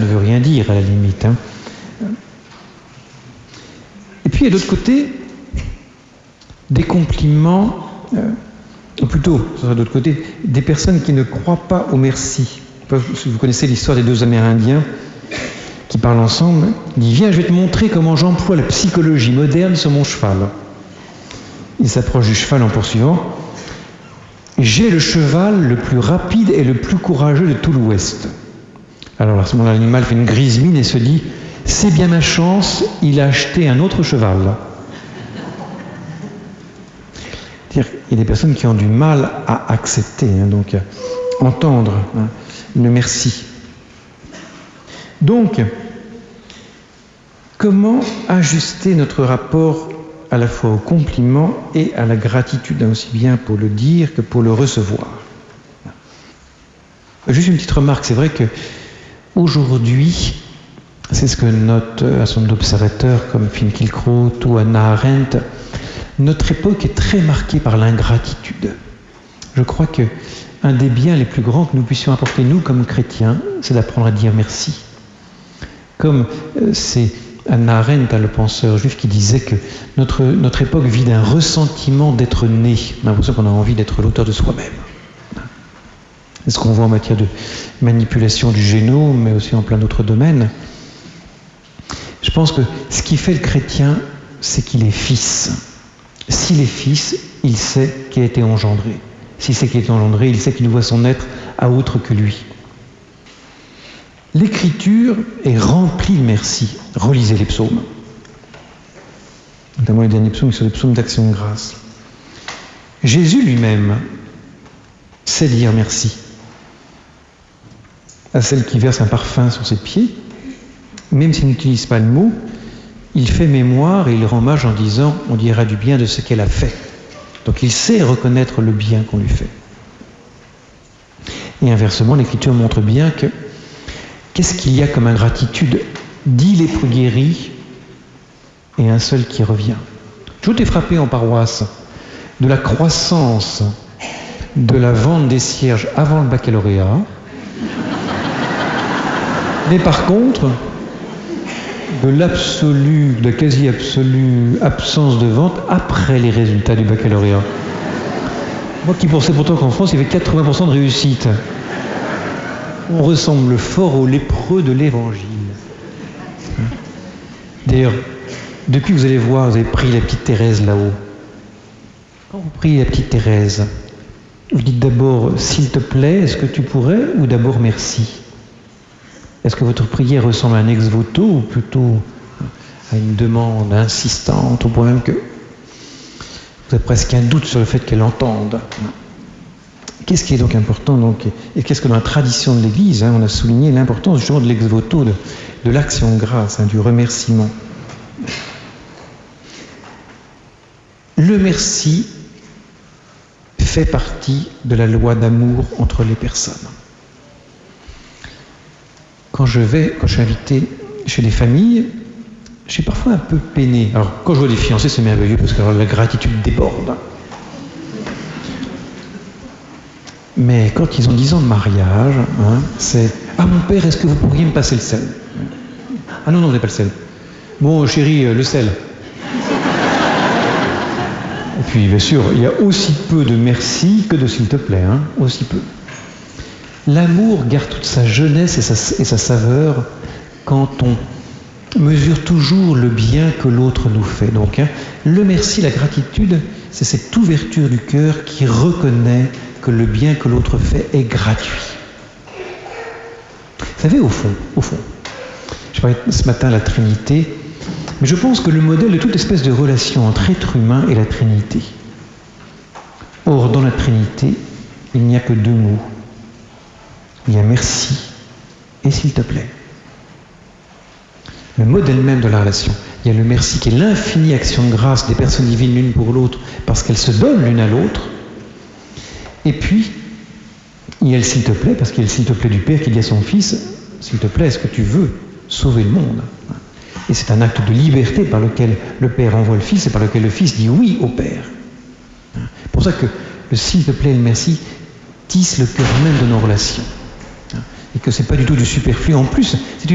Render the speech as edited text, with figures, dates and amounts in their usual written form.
ne veut rien dire à la limite. Hein. Et puis, de l'autre côté, des compliments, ou plutôt, de l'autre côté, des personnes qui ne croient pas au merci. Vous connaissez l'histoire des deux Amérindiens qui parlent ensemble. Il dit, viens, je vais te montrer comment j'emploie la psychologie moderne sur mon cheval. Il s'approche du cheval en poursuivant. J'ai le cheval le plus rapide et le plus courageux de tout l'Ouest. Alors à ce moment-là, l'animal fait une grise mine et se dit, c'est bien ma chance, il a acheté un autre cheval. C'est-à-dire qu'il y a des personnes qui ont du mal à accepter, donc à entendre le merci. Donc, comment ajuster notre rapport à la fois au compliment et à la gratitude, aussi bien pour le dire que pour le recevoir. Juste une petite remarque, c'est vrai que aujourd'hui, c'est ce que note un certain nombre d'observateurs comme Finkielkraut ou Hannah Arendt, notre époque est très marquée par l'ingratitude. Je crois que un des biens les plus grands que nous puissions apporter, nous, comme chrétiens, c'est d'apprendre à dire merci. Comme c'est Hannah Arendt, le penseur juif, qui disait que notre époque vit d'un ressentiment d'être né. On a l'impression qu'on a envie d'être l'auteur de soi-même. C'est ce qu'on voit en matière de manipulation du génome, mais aussi en plein d'autres domaines. Je pense que ce qui fait le chrétien, c'est qu'il est fils. S'il est fils, il sait qu'il a été engendré. S'il sait qu'il est engendré, il sait qu'il ne voit son être à autre que lui. L'Écriture est remplie de merci. Relisez les psaumes. Notamment les derniers psaumes qui sont des psaumes d'action de grâce. Jésus lui-même sait dire merci à celle qui verse un parfum sur ses pieds. Même s'il n'utilise pas le mot, il fait mémoire et il rend hommage en disant « on dira du bien de ce qu'elle a fait ». Donc il sait reconnaître le bien qu'on lui fait. Et inversement, l'Écriture montre bien que qu'est-ce qu'il y a comme ingratitude? 10 lépreux guéris et un seul qui revient. J'ai été frappé en paroisse de la croissance de la vente des cierges avant le baccalauréat, mais par contre, de la quasi-absolue absence de vente après les résultats du baccalauréat. Moi qui pensais pourtant qu'en France, il y avait 80% de réussite. On ressemble fort aux lépreux de l'Évangile. D'ailleurs, depuis que vous allez voir, vous avez pris la petite Thérèse là-haut. Quand vous priez la petite Thérèse, vous dites d'abord « s'il te plaît, est-ce que tu pourrais » ou d'abord « merci ». Est-ce que votre prière ressemble à un ex-voto ou plutôt à une demande insistante au point même que vous avez presque un doute sur le fait qu'elle entende? Qu'est-ce qui est donc important et qu'est-ce que dans la tradition de l'Église, on a souligné l'importance justement de l'ex-voto, de l'action de grâce, du remerciement. Le merci fait partie de la loi d'amour entre les personnes. Quand je suis invité chez les familles, je suis parfois un peu peiné. Alors, quand je vois des fiancés, c'est merveilleux parce que la gratitude déborde. Mais quand ils ont 10 ans de mariage, c'est « Ah, mon père, est-ce que vous pourriez me passer le sel ?» Ah non, vous n'avez pas le sel. Bon, chérie, le sel. Et puis, bien sûr, il y a aussi peu de merci que de s'il te plaît, aussi peu. L'amour garde toute sa jeunesse et sa saveur quand on mesure toujours le bien que l'autre nous fait. Donc, le merci, la gratitude, c'est cette ouverture du cœur qui reconnaît que le bien que l'autre fait est gratuit. Vous savez, au fond, je parlais ce matin de la Trinité, mais je pense que le modèle de toute espèce de relation entre être humain est la Trinité. Or, dans la Trinité, il n'y a que 2 mots. Il y a merci et s'il te plaît. Le modèle même de la relation. Il y a le merci qui est l'infinie action de grâce des personnes divines l'une pour l'autre parce qu'elles se donnent l'une à l'autre. Et puis, il y a le s'il te plaît, parce qu'il y a le s'il te plaît du Père qui dit à son Fils, s'il te plaît, est-ce que tu veux sauver le monde? Et c'est un acte de liberté par lequel le Père envoie le Fils et par lequel le Fils dit oui au Père. C'est pour ça que le s'il te plaît et le merci tissent le cœur même de nos relations. Et que ce n'est pas du tout du superflu. En plus, c'est